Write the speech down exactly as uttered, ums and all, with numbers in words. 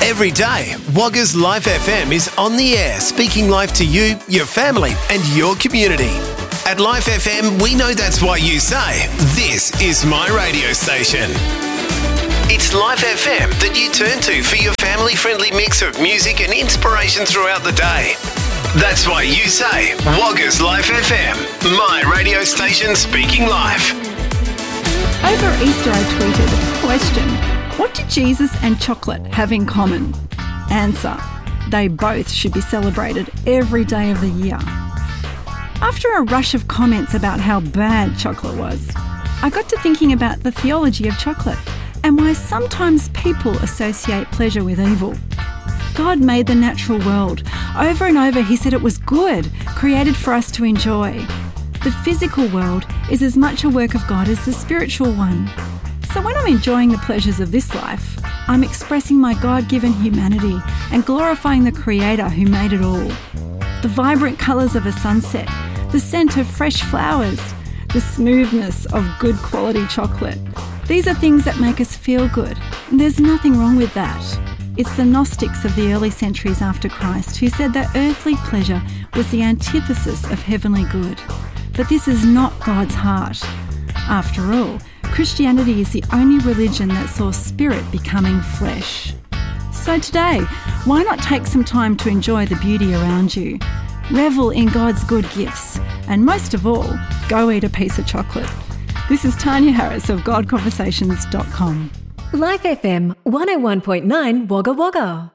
Every day, Wagga's Life F M is on the air, speaking life to you, your family and your community. At Life F M, we know that's why you say, this is my radio station. It's Life F M that you turn to for your family-friendly mix of music and inspiration throughout the day. That's why you say, Wagga's Life F M, my radio station speaking life. Over Easter I tweeted, question, what do Jesus and chocolate have in common? Answer, they both should be celebrated every day of the year. After a rush of comments about how bad chocolate was, I got to thinking about the theology of chocolate and why sometimes people associate pleasure with evil. God made the natural world. Over and over he said it was good, created for us to enjoy. The physical world is as much a work of God as the spiritual one. So when I'm enjoying the pleasures of this life, I'm expressing my God-given humanity and glorifying the Creator who made it all. The vibrant colours of a sunset, the scent of fresh flowers, the smoothness of good quality chocolate. These are things that make us feel good, and there's nothing wrong with that. It's the Gnostics of the early centuries after Christ who said that earthly pleasure was the antithesis of heavenly good. But this is not God's heart. After all, Christianity is the only religion that saw spirit becoming flesh. So today, why not take some time to enjoy the beauty around you? Revel in God's good gifts, and most of all, go eat a piece of chocolate. This is Tanya Harris of God Conversations dot com. Life F M one oh one point nine Wagga Wagga.